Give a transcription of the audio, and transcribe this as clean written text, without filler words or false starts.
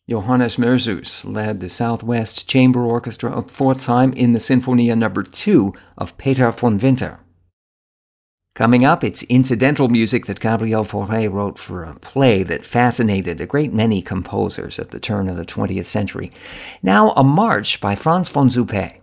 Johannes Merzus led the Southwest Chamber Orchestra a fourth time in the Sinfonia No. 2 of Peter von Winter. Coming up, it's incidental music that Gabriel Fauré wrote for a play that fascinated a great many composers at the turn of the 20th century. Now, a march by Franz von Suppé.